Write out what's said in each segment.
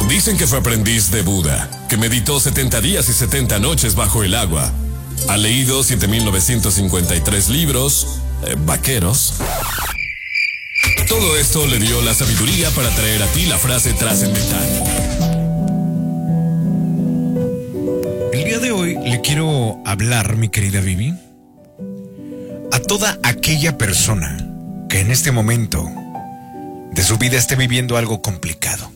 Dicen que fue aprendiz de Buda, que meditó 70 días y 70 noches bajo el agua. Ha leído 7.953 libros, vaqueros. Todo esto le dio la sabiduría para traer a ti la frase trascendental. El día de hoy le quiero hablar, mi querida Vivi, a toda aquella persona que en este momento de su vida esté viviendo algo complicado.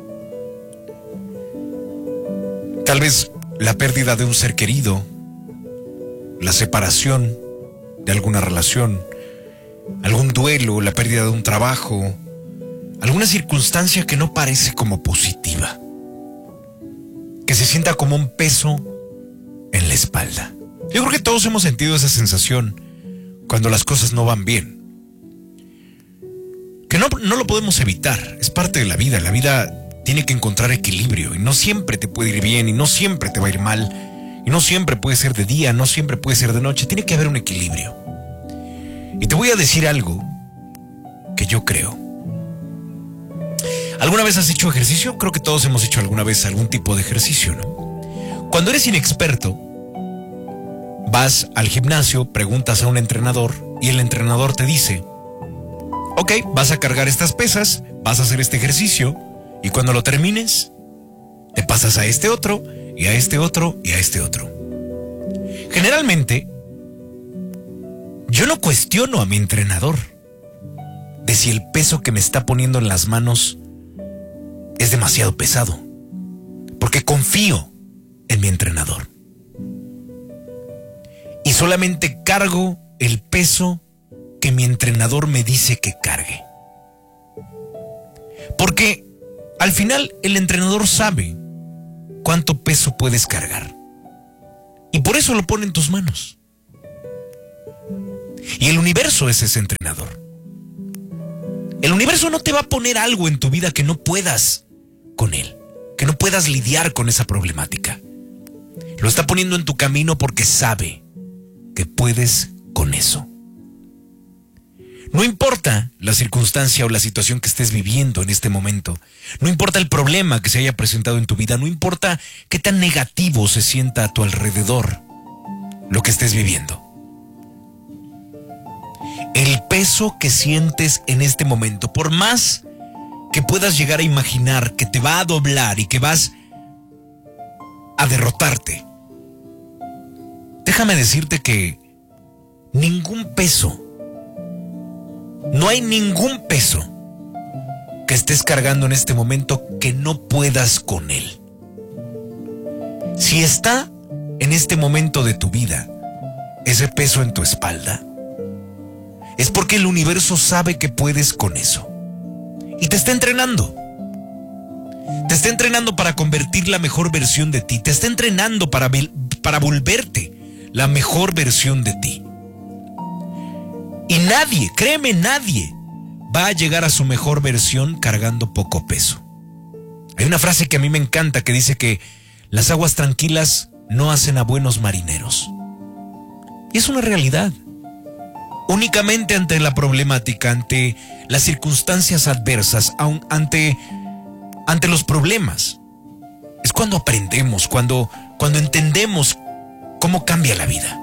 Tal vez la pérdida de un ser querido, la separación de alguna relación, algún duelo, la pérdida de un trabajo, alguna circunstancia que no parece como positiva, que se sienta como un peso en la espalda. Yo creo que todos hemos sentido esa sensación cuando las cosas no van bien. Que no lo podemos evitar, es parte de la vida. La vida tiene que encontrar equilibrio y no siempre te puede ir bien y no siempre te va a ir mal y no siempre puede ser de día, no siempre puede ser de noche. Tiene que haber un equilibrio. Y te voy a decir algo que yo creo. ¿Alguna vez has hecho ejercicio? Creo que todos hemos hecho alguna vez algún tipo de ejercicio, ¿no? Cuando eres inexperto, vas al gimnasio, preguntas a un entrenador y el entrenador te dice: ok, vas a cargar estas pesas, vas a hacer este ejercicio y cuando lo termines, te pasas a este otro y a este otro y a este otro. Generalmente, yo no cuestiono a mi entrenador de si el peso que me está poniendo en las manos es demasiado pesado, porque confío en mi entrenador. Y solamente cargo el peso que mi entrenador me dice que cargue. Porque al final el entrenador sabe cuánto peso puedes cargar. Y por eso lo pone en tus manos. Y el universo es ese entrenador. El universo no te va a poner algo en tu vida que no puedas con él, que no puedas lidiar con esa problemática. Lo está poniendo en tu camino porque sabe que puedes con eso. No importa la circunstancia o la situación que estés viviendo en este momento, no importa el problema que se haya presentado en tu vida, no importa qué tan negativo se sienta a tu alrededor lo que estés viviendo. El peso que sientes en este momento, por más que puedas llegar a imaginar que te va a doblar y que vas a derrotarte, déjame decirte que ningún peso, no hay ningún peso que estés cargando en este momento que no puedas con él. Si está en este momento de tu vida ese peso en tu espalda, es porque el universo sabe que puedes con eso. Y te está entrenando. Te está entrenando para convertir la mejor versión de ti. Te está entrenando para volverte la mejor versión de ti. Y nadie, créeme, nadie va a llegar a su mejor versión cargando poco peso. Hay una frase que a mí me encanta que dice que las aguas tranquilas no hacen a buenos marineros. Y es una realidad. Únicamente ante la problemática, ante las circunstancias adversas, ante los problemas, es cuando aprendemos, cuando entendemos cómo cambia la vida.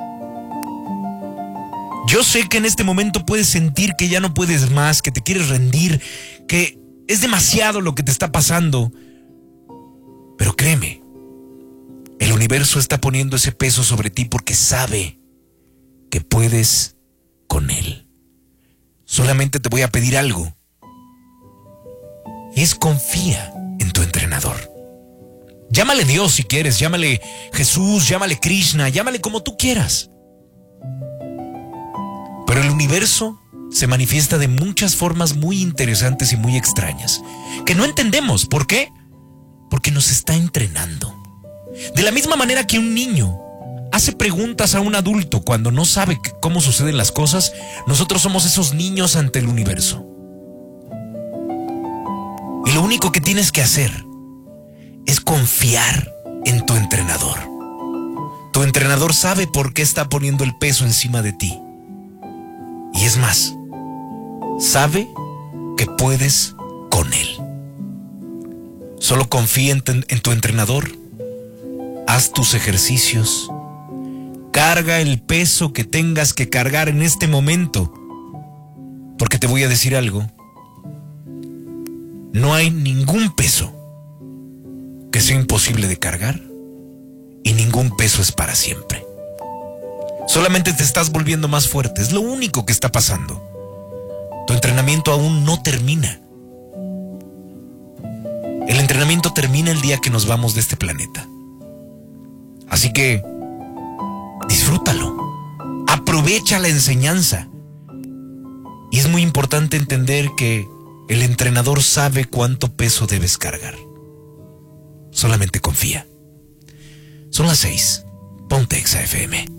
Yo sé que en este momento puedes sentir que ya no puedes más, que te quieres rendir, que es demasiado lo que te está pasando. Pero créeme, el universo está poniendo ese peso sobre ti porque sabe que puedes con él. Solamente te voy a pedir algo. Y es confía en tu entrenador. Llámale Dios si quieres, llámale Jesús, llámale Krishna, llámale como tú quieras. Pero el universo se manifiesta de muchas formas muy interesantes y muy extrañas, que no entendemos. ¿Por qué? Porque nos está entrenando. De la misma manera que un niño hace preguntas a un adulto cuando no sabe cómo suceden las cosas, nosotros somos esos niños ante el universo. Y lo único que tienes que hacer es confiar en tu entrenador. Tu entrenador sabe por qué está poniendo el peso encima de ti. Y es más, sabe que puedes con él. Solo confía en tu entrenador. Haz tus ejercicios. Carga el peso que tengas que cargar en este momento. Porque te voy a decir algo. No hay ningún peso que sea imposible de cargar y ningún peso es para siempre. Solamente te estás volviendo más fuerte. Es lo único que está pasando. Tu entrenamiento aún no termina. El entrenamiento termina el día que nos vamos de este planeta. Así que disfrútalo. Aprovecha la enseñanza. Y es muy importante entender que el entrenador sabe cuánto peso debes cargar. Solamente confía. Son las 6. Ponte Exa FM.